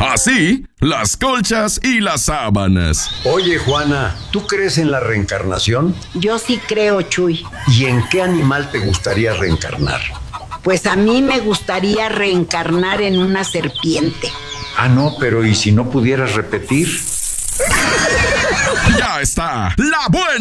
Así, las colchas y las sábanas. Oye, Juana, ¿tú crees en la reencarnación? Yo sí creo, Chuy. ¿Y en qué animal te gustaría reencarnar? Pues a mí me gustaría reencarnar en una serpiente. Ah, no, pero ¿y si no pudieras repetir? Ya está, la buena